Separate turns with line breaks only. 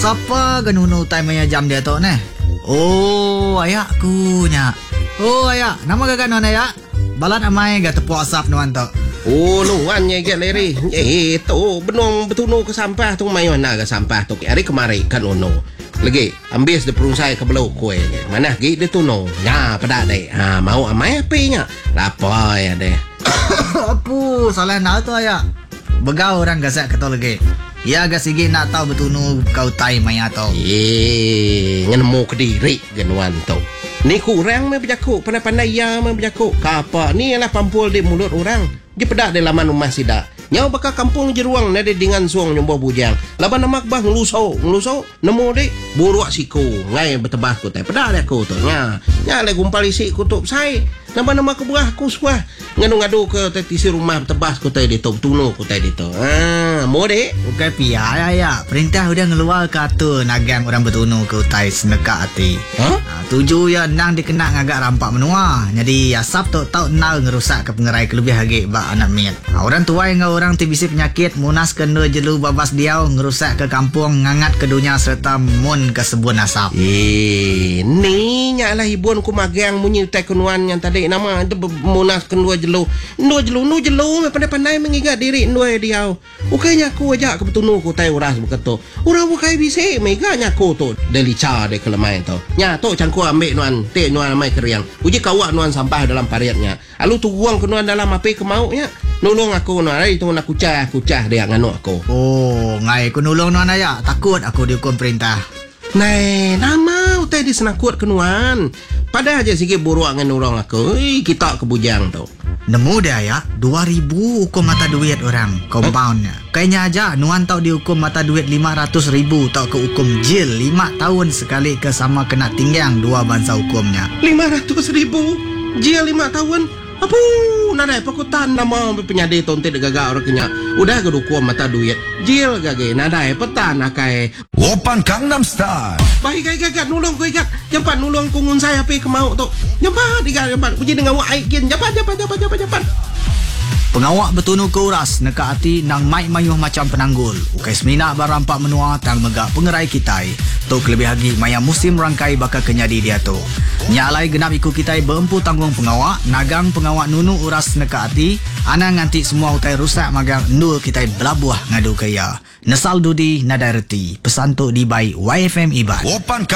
Siapa ganunu time maya jam dia tu ne? Oh, ayakku nya. Oh, ayak. Nama gagak non ayak? Balat amai gak tepuk asap nuan tu.
Oh, nuan nya gak leri. Tu benong betunu ke sampah tu mai mana ke sampah tu. Hari kemari kan ono. Lagi ambil de perungsai ke belau kue. Mana gi de tuno. Ya, pada dek. Ha, mau amai api nya. Lapar ya deh.
Apu, salah nak tu ayak. Begau orang gasak kata lagi. Ya agak sigi nak tahu betunu kau tai maya tau.
Ngenemu ke diri genuan tu. Ni kurang me berjakuk, pandai-pandai ya me berjakuk. Kapa ni ialah pampul di mulut orang. Dia pedak di laman rumah sidak. Nyau bakal kampung jeruang nade dengan suang nyombo bujang. Laban namak bah ngeluso, nemu dek buruak siku. Ngai betebah ku tai pedak dia ku tu. Nya le gumpal isi kutup sai. Nama-nama kebuah ku suah. Ngadu-ngadu ke tisi rumah betebah ku tai di tu, tunu ku tai di tu. Mau dek?
Bukan pia ya. Perintah udah ngeluar kata nagang orang betunu ke tai seneka hati. Tuju ya nang dikena ngagak rampak menua. Jadi asap tu tau nal ngerusak ke pengerai kelebih hagi bak anak miat. Orang tua yang orang tibisi penyakit munas kena jelu babas diau ngerusak ke kampung ngangat ke dunia serta mun ke sebun asap.
Ni nyalah hibun ku magang munyi tai kenuan yang tadi nama munas kedua jelu. Nu jelu pandai-pandai mengigat diri ndoi diau. Ukainya ku ajak ke betunu ku tai uras beketo. Urang bukai bisi meganya ku tu delica de kelemai tu. Nya tu cang ku ambil nuan te nuan mai keriang. Uji kawak nuan sampah dalam pariatnya. Alu tu buang ke nuan dalam api kemaunya. Nolong aku nuan ai tu nak kucah dia nganu aku.
Oh, ngai ku nolong nuan aya. Takut aku dihukum perintah.
Nai, nama utai di senakut kenuan. Pada aja sikit buruak dengan orang aku. Kita kebujang tu.
Nemu dia ya, 2,000 hukum mata duit orang. Compoundnya. Kayaknya aja nuan tau dihukum mata duit 500,000 tau ke hukum jil 5 tahun sekali ke sama kena tinggang 2 bangsa hukumnya.
500,000 jil 5 tahun. Apa? Nadai pakutan nama penyadi tonte de gaga orang kenya. Udah kedukuam mata duit. Jil gage nadai petan akai.
Open Gangnam Style.
Baik gagak nulung ku ikat. Jampan nulung kungun saya api kemau tu. Jampan jampan. Puji dengan wak aikin. Jampan.
Pengawak betunu ke uras neka hati nang mai mayuh macam penanggul. Ukai semina barampak menua tang megak pengerai kitai. Tok lebih lagi maya musim rangkai bakal kenyadi dia tu. Nyalai genap iku kitai berempu tanggung pengawak. Nagang pengawak nunu uras neka hati. Ana nganti semua utai rusak magang endul kitai belabuah ngadu kaya. Nesal dudi nadai reti. Pesan tu di by YFM Iban.